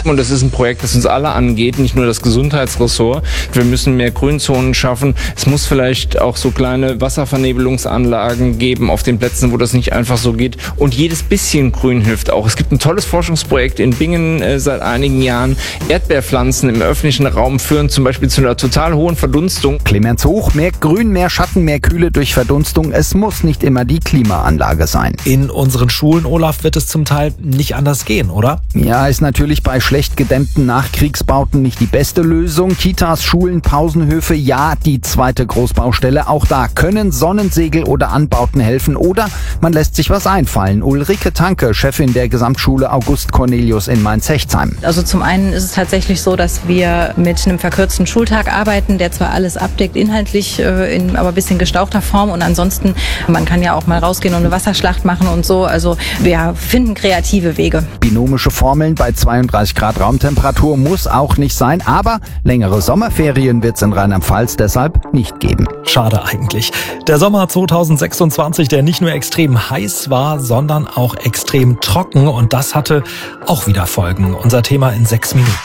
Land. Und das ist ein Projekt, das uns alle angeht, nicht nur das Gesundheitsressort. Wir müssen mehr Grünzonen schaffen. Es muss vielleicht auch so kleine Wasservernebelungsanlagen geben auf den Plätzen, wo das nicht einfach so geht. Und jedes bisschen Grün hilft auch. Es gibt ein tolles Forschungsprojekt in Bingen seit einigen Jahren. Erdbeerpflanzen im öffentlichen Raum führen zum Beispiel zu einer total hohen Verdunstung. Clemens Hoch, mehr Grün, mehr Schatten, mehr Kühle durch Verdunstung. Es muss nicht immer die Klimaanlage sein. In unseren Schulen, Olaf, wird es zum Teil nicht anders gehen, oder? Ja, ist natürlich bei schlecht gedämmten Nachkriegsbauten nicht die beste Lösung. Kitas, Schulen, Pausenhöfe, ja, die zweite Großbaustelle. Auch da können Sonnensegel oder Anbauten helfen oder man lässt sich was einfallen. Ulrike Tanke, Chefin der Gesamtschule August Cornelius in Mainz-Hechtsheim. Also zum einen ist es tatsächlich so, dass wir mit einem verkürzten Schultag arbeiten, der zwar alles abdeckt, inhaltlich, in aber ein bisschen gestauchter Form. Und ansonsten, man kann ja auch mal rausgehen und eine Wasserschlacht machen und so. Also wir finden kreative Wege. Binomische Formeln bei 32 Grad Raumtemperatur muss auch nicht sein, aber längere Sommerferien wird es in Rheinland-Pfalz deshalb nicht geben. Schade eigentlich. Der Sommer 2026, der nicht nur extrem heiß war, sondern auch extrem trocken. Und das hatte auch wieder Folgen. Unser Thema in 6 Minuten.